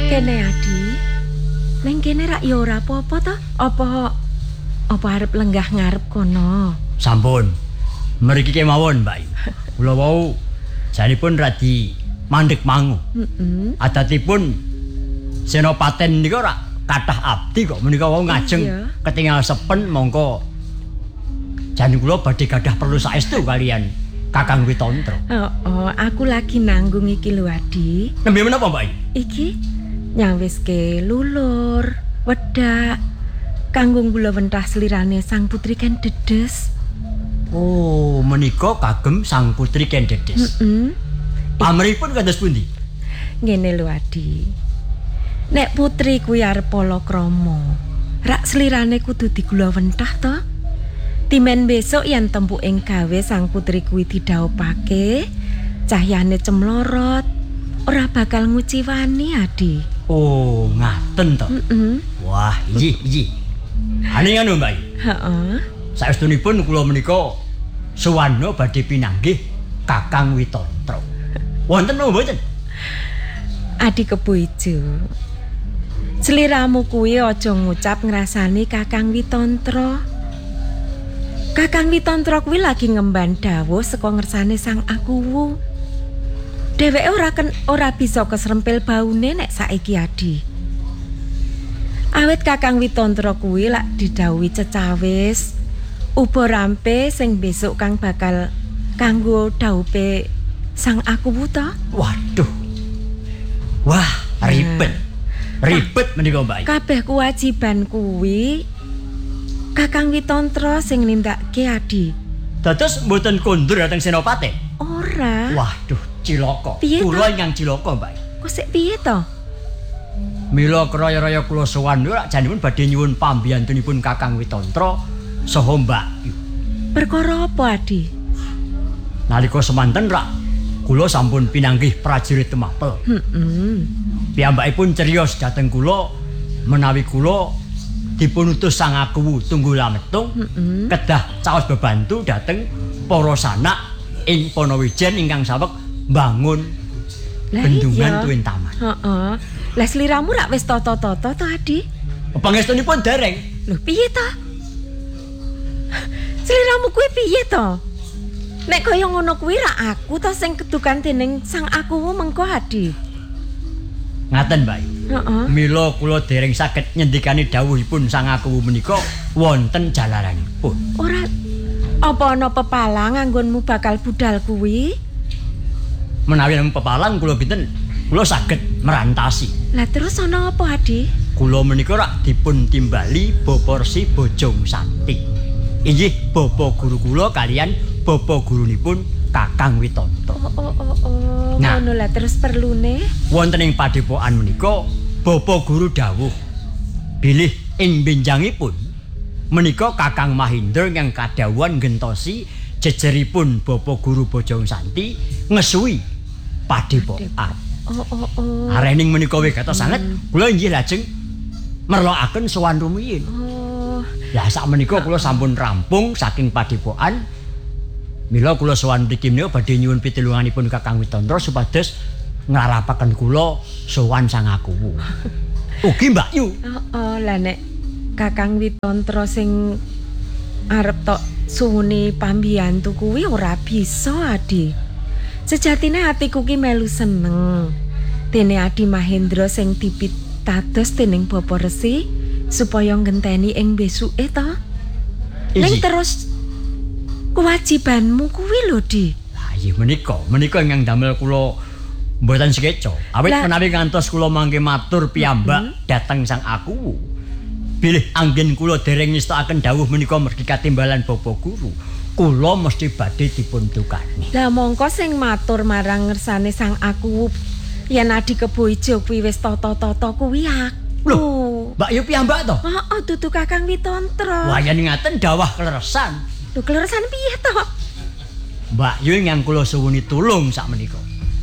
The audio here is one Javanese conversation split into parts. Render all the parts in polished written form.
Kene Adi. Ning kene rak ya ora apa-apa to? Apa arep lenggah ngarep kono? Sampun. Mriki kemawon, Mbak. Kula wau janipun radi mandheg mangu. Adatipun Senopaten niku ora kathah abdi kok menika wau ngajeng ketingal sepen mongko jan kula badhe gadah perlu saestu kalian Kakang Witontra. Aku lagi nanggung iki lho Adi. Nembe menapa, Mbak? Iki nyawiske lulur, wedak kanggo kula wentah slirane Sang Putri Ken Dedes. Oh, menika kagem Sang Putri Ken Dedes. Pamripun kados pundi? Ngene lho Adi. Nek putri kuwi arep palakrama, rak slirane kudu digula wentah to. Timen besok yen tempuking gawe Sang Putri kuwi didhawuhake, cahyane cemlorot, ora bakal nguciwani Adi. Oh, ngaten to. Wah, iya. Ane ngono, Mbak. Heeh. Saestunipun kula menika suwana badhe pinanggih Kakang Witontra. Wonten napa mboten? Adi Kebo Ijo. Sliramu kuwi aja ngucap ngrasani Kakang Witontra. Kakang Witontra kuwi lagi ngemban dawuh saka ngersane Sang Akuwu. Dheweke ora bisa kesrempil baune nek saiki Adi. Awit Kakang Witontra kuwi lak didhawuhi cecawis uba rampe sing besok kang bakal kanggo dhawuhe Sang Akuwu to. Waduh. Wah, ribet. Ribet menika, Mbak. Kabeh kewajiban kuwi Kakang Witontra sing nindakake Adi. Dados mboten kondur dhateng Senopaten? Ora. Waduh, cilaka. Piye Kula ingkang cilaka, Mbak. Kok sik piye to? Mila kraya-raya kula sowan lho janipun badhe nyuwun pambiyantunipun Kakang Witontra saha Mbak Yu. Perkara apa, Adi? Nalika semanten rak kula sampun pinanggih prajurit Temapel. Piyambakipun cerios dhateng kula menawi kula dipun utus Sang Akuwu Tunggul Lametung kedah caos bebantu dhateng para sanak ing Ponowijen ingkang saweg mbangun bendungan Tuwin Taman. Heeh. Lah sliramu rak wis tata-tata to, Adi? Pangestunipun dereng. Lho piye to? Sliramu kuwi piye to? Nek kaya ngono kuwi rak aku to sing kedukan dening Sang Akuwu mengko, Adi. Ngaten, Mbak. Heeh. Mila kula dereng saged nyendikani dawuhipun Sang Akuwu menika wonten jalaranipun. Ora apa ana pepalang anggonmu bakal budal kuwi? Menawi namung pepalang kula pinten kula saged merantasi. Lah terus ana apa, Adi? Kula menika rak dipun timbali Bapa Resi Bojong Santi. Inggih bapa guru kula kalian bapa gurunipun Kakang Witontra. Nah, ngono lah terus perlune. Wonten ing padepokan menika bapa guru dawuh bilih ing benjangipun menika Kakang Mahindra ingkang kadhawuhan gentosi jejeripun bapa guru Bojong Santi ngesuwi padepokan. Arening menika wigatos sanget kula inggih lajeng merlokaken sowan rumiyin. Lah sakmenika kula sampun rampung saking padepokan. Mila kula sowan mriki menika badhe nyuwun pitulunganipun Kakang Witontra supados nglarapaken kula sowan Sang Akuwu. Ugi Mbak Yu. Lah nek Kakang Witontra sing arep tok suwuni pambiyantu kuwi ora bisa, Adi. Sejatine atiku ki melu seneng. Dene Adi Mahendra sing dipitados dening Bapa Resi supaya ngenteni ing besuke to. Ning terus kewajibanmu kuwi lho, Di. Lah iya menika ingkang damel kula mboten sekeca. Awit menawi ngantos kula mangke matur piyambak dhateng Sang Akuwu. Bilih anggen kula dereng ngestakaken dawuh menika mergi katimbalan Bapa Guru. Kula mesti badhe dipun tukani. Lah mongko sing matur marang ngersane Sang Akuwu yen Adi Kebo Ijo kuwi wis tata-tata kuwi aku. Lho, Mbak Yu piyambak to? Heeh, dudu Kakang Witontra. Wah, yen ngaten dawah kleresan. Lho, kleresan piye to? Mbak Yu ingkang kula suwuni tulung sakmenika.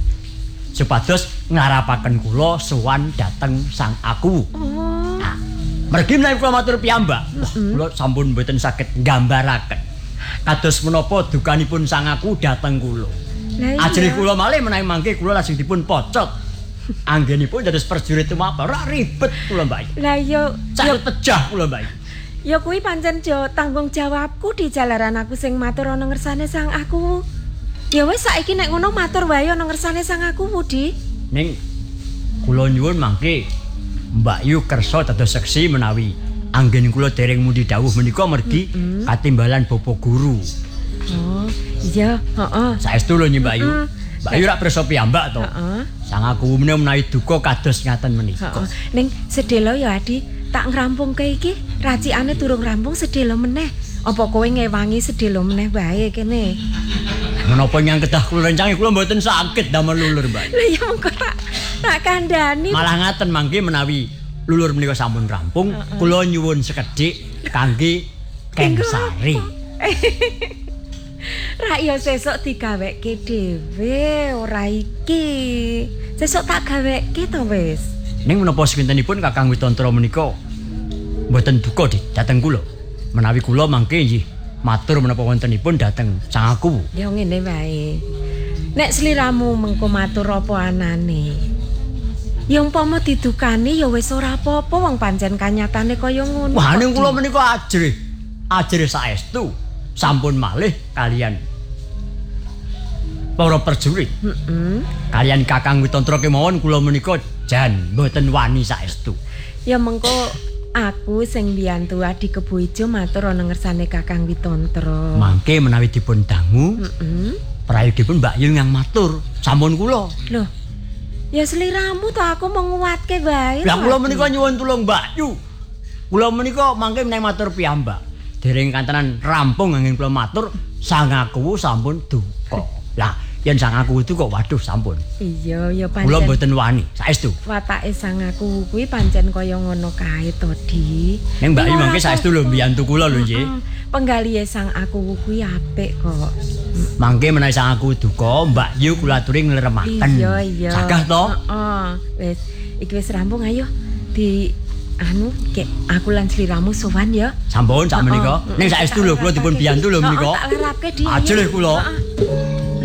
Supados ngarapaken kula sowan dhateng Sang Akuwu. Nah, mergi menawi kula matur piyambak, wah kula sampun mboten saged nggambaraken kados menapa dukanipun Sang Akuwu dhateng kula. Ajrih kula malih menawi mangke kula lajeng dipun pocot anggenipun dados prajurit tumapa ora ribet kula Mbak Ayu. Lah Sak pejah kula Mbak Ayu. ya kuwi pancen jo tanggung jawabku di jalaran aku sing matur ana ngersane sang aku. Ya wis saiki nek ngono matur wae ana ngersane sang aku Di. Ning kula nyuwun mangke Mbak Yu kersa dados seksi menawi anggen kula dereng mundi dawuh menika mergi katimbalan Bapak Guru. Oh, iya, heeh. Saestu lho Mbak Yu. Mbak Yu rak pirsa piyambak to. Heeh. Sang aku menawi duka kados ngaten menika. Heeh. Ning sedelo ya Adi, tak ngrampungke iki, racikane durung rampung sedelo meneh. Apa kowe ngewangi sedelo meneh wae kene? Menapa nyang kedah kula rencangi kula mboten sakit damel lulur Mbak Yu. Lah ya mengko tak kandhani. Malah ngaten mangke menawi lulur menika sampun rampung, kula nyuwun sekedhik kangge Kengsari. Rak ya sesuk digaweke dhewe ora iki. Sesuk tak gaweke to wis. Ning menapa sekintenipun Kakang Witantra menika mboten duka dhateng kula. Menawi kula mangke nggih matur menapa wontenipun dhateng sang aku. Ya ngene wae. Nek sliramu mengko matur apa anane. Ya umpama didukani ya wis ora apa-apa wong pancen kanyatane kaya ngono. Wah ning kula menika ajrih saestu sampun malih kalian para prajurit. Kalian Kakang Witantra kemawon kula menika jan mboten wani saestu. Ya mengko aku sing mbiyantu Adi Kebo Ijo matur ana ngersane Kakang Witantra. Mangke menawi dipun dangu, prayodipun Mbak Yu yang matur, sampun kula. Loh. Ya sliramu to aku mau nguwatke wae. Lah kula menika nyuwun tulung Mbak Yu. Kula menika mangke menawi matur piyambak. Dereng kantenan rampung anggen kula matur, sang aku sampun duka. Lah yen sang aku duka waduh sampun. Iya, ya pancen. Kula mboten wani, saestu. Watake sang aku kuwi pancen kaya ngono kae to, Di. Ning Mbak Yu mangke saestu lho mbiyantu kula lho nggih. Penggalihe sang aku kuwi apik kok. Mangke menawi sang aku duka, Mbak Yu kula aturi ngleremaken. Iya. Sagah to? Heeh. Wis, iki wis rampung ayo di kek aku lan sliramu sowan ya. Sampun sak menika. Ning saestu lho kula dipun biyantu lho menika. Tak larapke Di. Ajrih kula.